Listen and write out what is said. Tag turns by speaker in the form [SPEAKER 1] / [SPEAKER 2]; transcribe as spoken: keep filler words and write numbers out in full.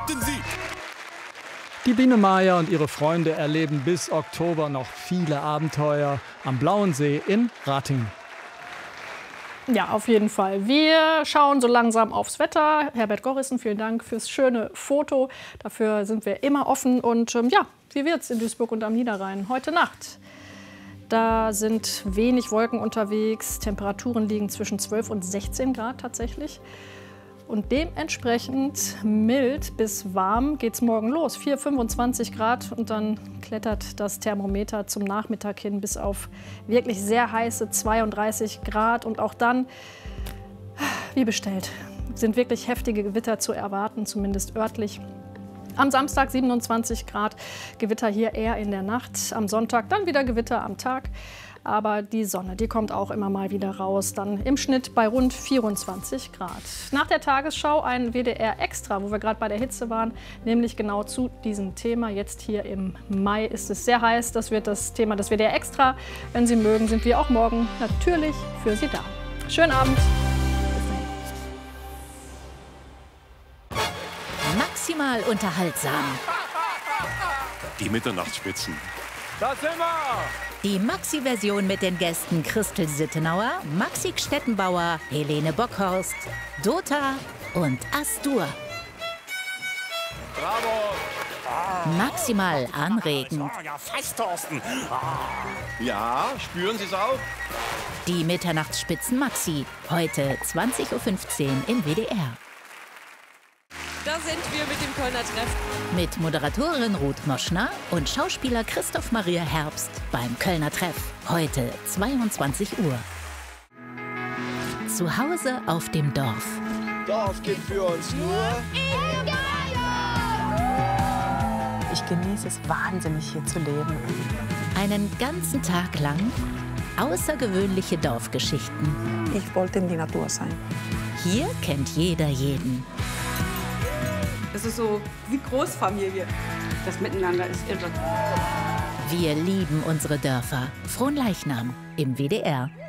[SPEAKER 1] verdammten Sieg!
[SPEAKER 2] Die Biene Maya und ihre Freunde erleben bis Oktober noch viele Abenteuer am Blauen See in Ratingen.
[SPEAKER 3] Ja, auf jeden Fall. Wir schauen so langsam aufs Wetter. Herbert Gorrissen, vielen Dank fürs schöne Foto. Dafür sind wir immer offen. Und ähm, ja, wie wird's in Duisburg und am Niederrhein heute Nacht? Da sind wenig Wolken unterwegs. Temperaturen liegen zwischen zwölf und sechzehn Grad tatsächlich. Und dementsprechend mild bis warm geht es morgen los. vier, fünfundzwanzig Grad und dann klettert das Thermometer zum Nachmittag hin bis auf wirklich sehr heiße zweiunddreißig Grad. Und auch dann, wie bestellt, sind wirklich heftige Gewitter zu erwarten, zumindest örtlich. Am Samstag siebenundzwanzig Grad, Gewitter hier eher in der Nacht. Am Sonntag dann wieder Gewitter am Tag. Aber die Sonne, die kommt auch immer mal wieder raus. Dann im Schnitt bei rund vierundzwanzig Grad. Nach der Tagesschau ein W D R Extra, wo wir gerade bei der Hitze waren, nämlich genau zu diesem Thema. Jetzt hier im Mai ist es sehr heiß. Das wird das Thema des W D R Extra. Wenn Sie mögen, sind wir auch morgen natürlich für Sie da. Schönen Abend.
[SPEAKER 4] Maximal unterhaltsam.
[SPEAKER 1] Die Mitternachtsspitzen.
[SPEAKER 5] Da sind wir!
[SPEAKER 4] Die Maxi-Version mit den Gästen Christel Sittenauer, Maxi Stettenbauer, Helene Bockhorst, Dota und Astur.
[SPEAKER 5] Bravo!
[SPEAKER 4] Maximal anregend.
[SPEAKER 5] Ja, fast, Thorsten. Ja, spüren Sie es auch?
[SPEAKER 4] Die Mitternachtsspitzen Maxi, heute zwanzig Uhr fünfzehn im W D R.
[SPEAKER 6] Da sind wir mit dem Kölner Treff.
[SPEAKER 4] Mit Moderatorin Ruth Moschner und Schauspieler Christoph Maria Herbst beim Kölner Treff. Heute zweiundzwanzig Uhr. Zu Hause auf dem Dorf.
[SPEAKER 5] Dorf gibt für uns nur...
[SPEAKER 7] Ich genieße es wahnsinnig, hier zu leben.
[SPEAKER 4] Einen ganzen Tag lang außergewöhnliche Dorfgeschichten.
[SPEAKER 7] Ich wollte in die Natur sein.
[SPEAKER 4] Hier kennt jeder jeden.
[SPEAKER 6] Das ist so wie Großfamilie. Das Miteinander ist irre.
[SPEAKER 4] Wir lieben unsere Dörfer. Fronleichnam im W D R.